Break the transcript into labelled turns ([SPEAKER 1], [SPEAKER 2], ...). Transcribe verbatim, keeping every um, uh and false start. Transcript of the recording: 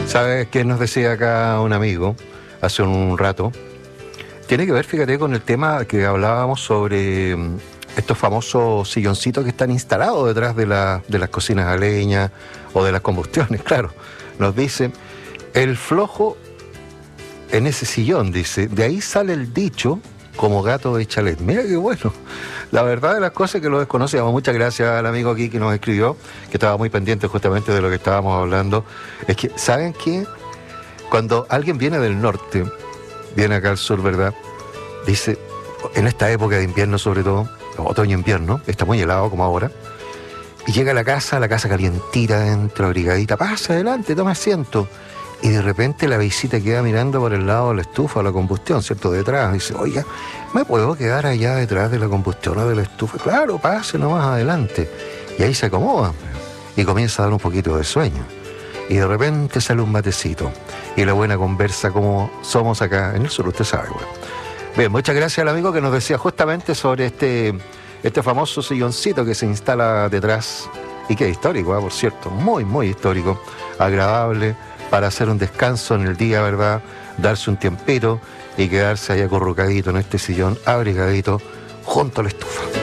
[SPEAKER 1] ¿Sabes qué nos decía acá un amigo hace un rato? Tiene que ver, fíjate, con el tema que hablábamos sobre estos famosos silloncitos que están instalados detrás de, la, de las cocinas a leña o de las combustiones, claro. Nos dice, el flojo en ese sillón, dice, de ahí sale el dicho como gato de chalet. Mira qué bueno. La verdad de las cosas es que lo desconocíamos. Muchas gracias al amigo aquí que nos escribió, que estaba muy pendiente justamente de lo que estábamos hablando. Es que, ¿saben qué? Cuando alguien viene del norte, viene acá al sur, ¿verdad? Dice, en esta época de invierno sobre todo, otoño-invierno, está muy helado como ahora, y llega a la casa, la casa calientita dentro, abrigadita, pasa adelante, toma asiento. Y de repente la visita queda mirando por el lado de la estufa o la combustión, ¿cierto? Detrás. Dice, oiga, ¿me puedo quedar allá detrás de la combustión o de la estufa? Claro, pase nomás adelante. Y ahí se acomoda y comienza a dar un poquito de sueño. Y de repente sale un matecito y la buena conversa como somos acá en el sur, usted sabe, bueno. Bien, muchas gracias al amigo que nos decía justamente sobre este, este famoso silloncito que se instala detrás y que es histórico, ¿eh? Por cierto, muy, muy histórico, agradable, para hacer un descanso en el día, ¿verdad? Darse un tiempito y quedarse ahí acurrucadito en este sillón, abrigadito, junto a la estufa.